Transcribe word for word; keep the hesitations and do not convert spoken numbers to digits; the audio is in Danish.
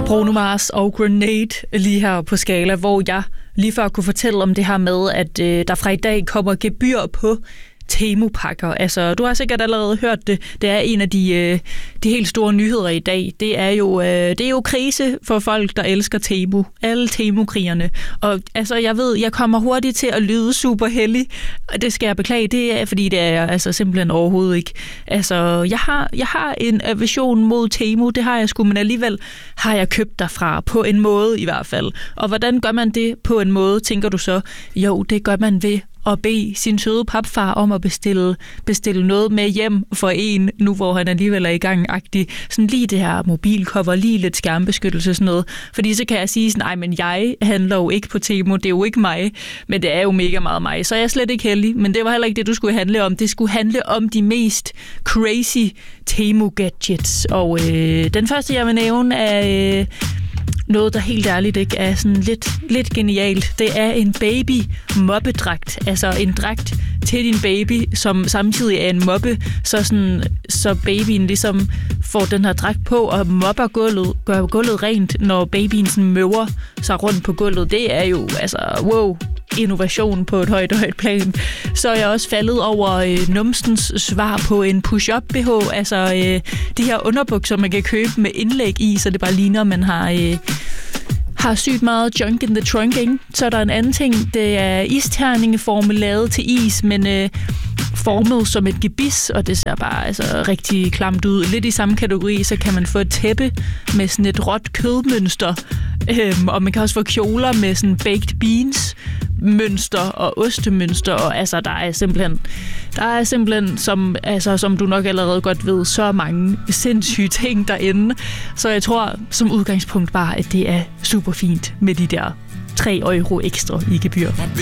Bruno Mars og Grenade lige her på Skala, hvor jeg lige før kunne fortælle om det her med, at øh, der fra i dag kommer gebyr på Temu-pakker. Altså, du har sikkert allerede hørt det. Det er en af de, øh, de helt store nyheder i dag. Det er jo, øh, det er jo krise for folk, der elsker Temu. Alle Temu-krigerne. Og altså, jeg ved, jeg kommer hurtigt til at lyde super heldig. Det skal jeg beklage. Det er, fordi det er jeg altså simpelthen overhovedet ikke. Altså, jeg har, jeg har en aversion mod Temu. Det har jeg sgu, men alligevel har jeg købt derfra. På en måde i hvert fald. Og hvordan gør man det på en måde, tænker du så? Jo, det gør man ved og bede sin søde papfar om at bestille, bestille noget med hjem for en, nu hvor han alligevel er i gang-agtig. Sådan lige det her mobilcover, lige lidt skærmbeskyttelse, sådan noget. Fordi så kan jeg sige sådan, nej, men jeg handler jo ikke på Temu, det er jo ikke mig, men det er jo mega meget mig. Så jeg er slet ikke heldig, men det var heller ikke det, du skulle handle om. Det skulle handle om de mest crazy Temu-gadgets. Og øh, den første, jeg vil nævne, er... Øh, noget, der helt ærligt ikke er sådan lidt, lidt genialt. Det er en baby-moppedragt. Altså en dragt til din baby, som samtidig er en moppe, så, sådan, så babyen ligesom får den her dragt på og mopper gulvet, gør gulvet rent, når babyen sådan møver sig rundt på gulvet. Det er jo, altså, wow, innovation på et højt, højt plan. Så er jeg også faldet over øh, numstens svar på en push-up B H. Altså øh, de her underbukser, man kan købe med indlæg i, så det bare ligner, man har... Øh, har sygt meget junk in the trunk, ikke? Så er der en anden ting. Det er isterningeforme lavet til is, men øh, formet som et gebis, og det ser bare altså rigtig klamt ud. Lidt i samme kategori, så kan man få et tæppe med sådan et råt kødmønster, øhm, og man kan også få kjoler med sådan baked beans mønster og ostemønster, og altså der er simpelthen der er simpelthen som altså som du nok allerede godt ved, så mange sindssyge ting derinde. Så jeg tror som udgangspunkt bare, at det er super fint med de der tre euro ekstra i gebyr.